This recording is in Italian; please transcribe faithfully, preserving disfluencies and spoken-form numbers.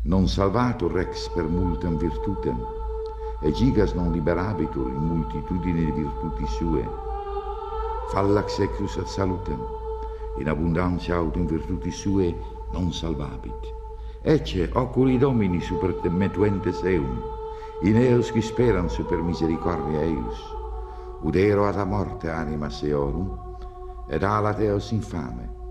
Non salvatur rex per multam virtutem, e gigas non liberabitur in multitudine di virtuti sue. Fallax ecus ad salutem, in abundantia aut in virtuti sue non salvabit. Ecce oculi domini super te metuentes eum, in eos qui speran super misericordia eius. Udero ad a morte anima seorum, ed alat eos infame.